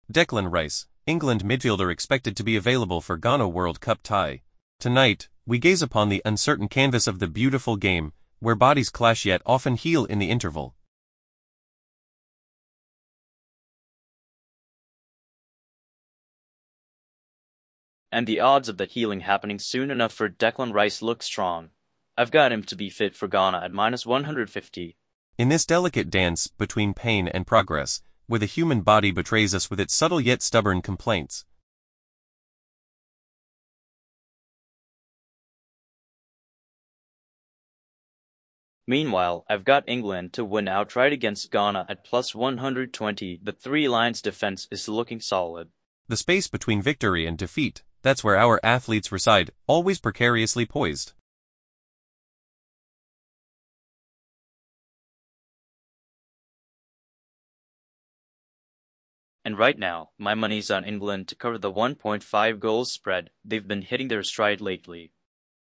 Declan Rice, England midfielder expected to be available for Ghana World Cup tie. Tonight, we gaze upon the uncertain canvas of the beautiful game, where bodies clash yet often heal in the interval. And the odds of that healing happening soon enough for Declan Rice look strong. I've got him to be fit for Ghana at minus 150. In this delicate dance between pain and progress, where the human body betrays us with its subtle yet stubborn complaints. Meanwhile, I've got England to win outright against Ghana at plus 120. The Three Lions defense is looking solid. The space between victory and defeat, that's where our athletes reside, always precariously poised. And right now, my money's on England to cover the 1.5 goals spread. They've been hitting their stride lately.